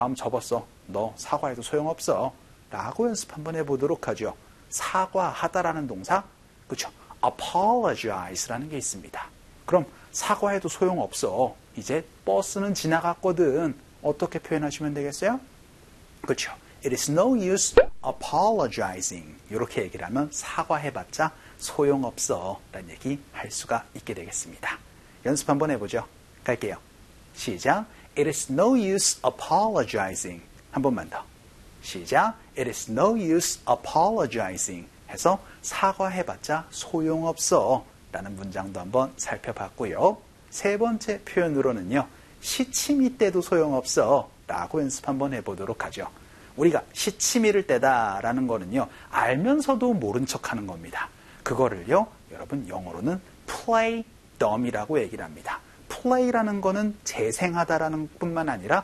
마음 접었어. 너 사과해도 소용없어. 라고 연습 한번 해보도록 하죠. 사과하다라는 동사, 그렇죠? apologize라는 게 있습니다. 그럼 사과해도 소용없어. 이제 버스는 지나갔거든. 어떻게 표현하시면 되겠어요? 그렇죠. It is no use apologizing. 이렇게 얘기를 하면 사과해봤자 소용없어 라는 얘기 할 수가 있게 되겠습니다. 연습 한번 해보죠. 갈게요. 시작. It is no use apologizing. 한 번만 더. 시작. It is no use apologizing. 해서 사과해봤자 소용없어 라는 문장도 한번 살펴봤고요. 세 번째 표현으로는요. 시치미 때도 소용없어 라고 연습 한번 해보도록 하죠. 우리가 시치미를 떼다라는 거는요. 알면서도 모른 척하는 겁니다. 그거를요. 여러분 영어로는 play dumb이라고 얘기를 합니다. play라는 거는 재생하다라는 뿐만 아니라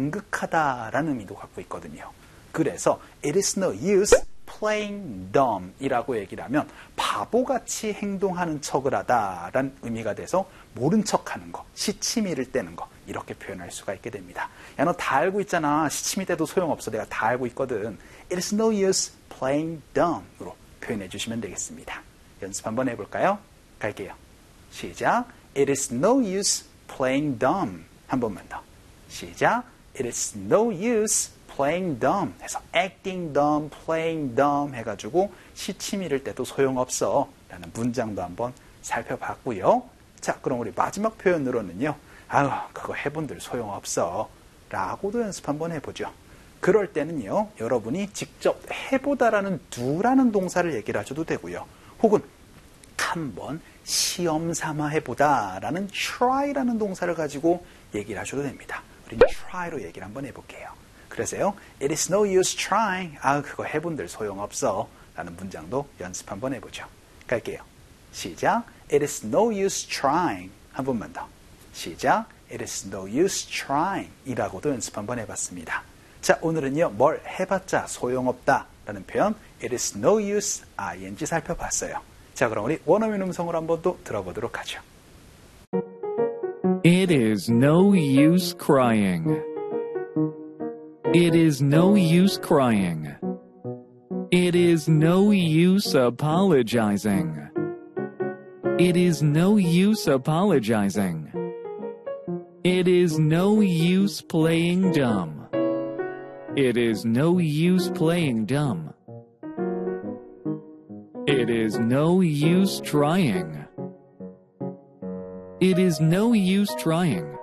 연극하다라는 의미도 갖고 있거든요. 그래서 it is no use playing dumb이라고 얘기를 하면 바보같이 행동하는 척을 하다라는 의미가 돼서 모른 척하는 거, 시치미를 떼는 거 이렇게 표현할 수가 있게 됩니다. 야, 너 다 알고 있잖아. 시치미 떼도 소용없어. 내가 다 알고 있거든. It is no use playing dumb으로 표현해 주시면 되겠습니다. 연습 한번 해볼까요? 갈게요. 시작. It is no use playing dumb. 한 번만 더. 시작. It is no use playing dumb 해서 acting dumb, playing dumb 해가지고 시치미를 떼도 소용없어 라는 문장도 한번 살펴봤고요. 자, 그럼 우리 마지막 표현으로는요. 아유, 그거 해본들 소용없어 라고도 연습 한번 해보죠. 그럴 때는요. 여러분이 직접 해보다라는 do라는 동사를 얘기를 하셔도 되고요. 혹은 한번 시험 삼아 해보다라는 try라는 동사를 가지고 얘기를 하셔도 됩니다. 우리는 try로 얘기를 한번 해볼게요. 그래서요. It is no use trying. 아, 그거 해본들 소용없어 라는 문장도 연습 한번 해보죠. 갈게요. 시작. It is no use trying. 한 번만 더. 시작. It is no use trying 이라고도 연습 한번 해봤습니다. 자, 오늘은요. 뭘 해봤자 소용없다 라는 표현 It is no use ing 살펴봤어요. 자, 그럼 우리 원어민 음성으로 한번 또 들어보도록 하죠. It is no use crying. It is no use crying. It is no use apologizing. It is no use apologizing. It is no use playing dumb. It is no use playing dumb. It is no use trying. It is no use trying.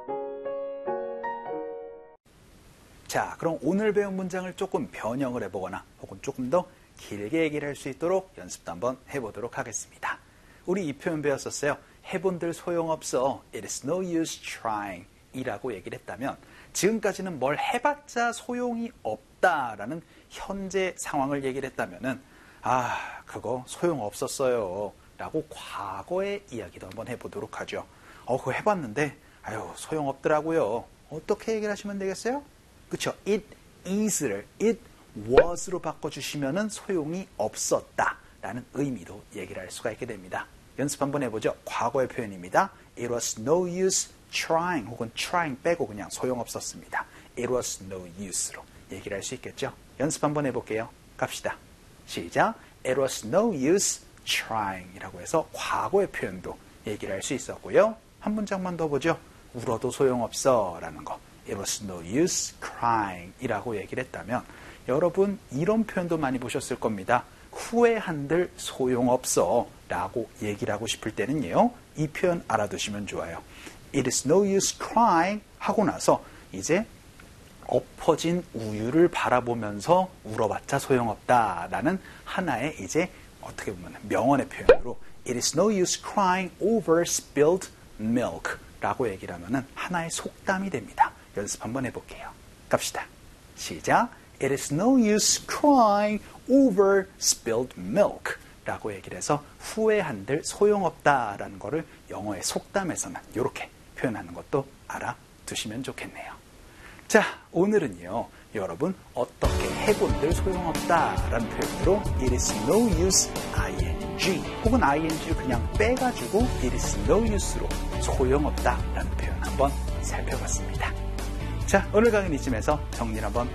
자, 그럼 오늘 배운 문장을 조금 변형을 해보거나 혹은 조금 더 길게 얘기를 할 수 있도록 연습도 한번 해보도록 하겠습니다. 우리 이 표현 배웠었어요. 해본들 소용없어. It is no use trying 이라고 얘기를 했다면 지금까지는 뭘 해봤자 소용이 없다라는 현재 상황을 얘기를 했다면은 아, 그거 소용없었어요 라고 과거의 이야기도 한번 해보도록 하죠. 그거 해봤는데 아유 소용없더라고요. 어떻게 얘기를 하시면 되겠어요? 그쵸? It is를 it was로 바꿔주시면은 소용이 없었다라는 의미로 얘기를 할 수가 있게 됩니다. 연습 한번 해보죠. 과거의 표현입니다. It was no use trying 혹은 trying 빼고 그냥 소용없었습니다. It was no use로 얘기를 할 수 있겠죠. 연습 한번 해볼게요. 갑시다. 시작. It was no use trying 이라고 해서 과거의 표현도 얘기를 할 수 있었고요. 한 문장만 더 보죠. 울어도 소용없어 라는 거. It was no use crying 이라고 얘기를 했다면 여러분 이런 표현도 많이 보셨을 겁니다. 후회한들 소용없어 라고 얘기를 하고 싶을 때는요. 이 표현 알아두시면 좋아요. It is no use crying 하고 나서 이제 엎어진 우유를 바라보면서 울어봤자 소용없다라는 하나의 이제 어떻게 보면 명언의 표현으로 It is no use crying over spilled milk 라고 얘기를 하면은 하나의 속담이 됩니다. 연습 한번 해볼게요. 갑시다. 시작. It is no use crying over spilled milk 라고 얘기를 해서 후회한들 소용없다라는 거를 영어의 속담에서는 이렇게 표현하는 것도 알아두시면 좋겠네요. 자, 오늘은요. 여러분 어떻게 해본들 소용없다라는 표현으로 It is no use ing 혹은 ing를 그냥 빼가지고 It is no use로 소용없다라는 표현 한번 살펴봤습니다. 자, 오늘 강의는 이쯤에서 정리를 한번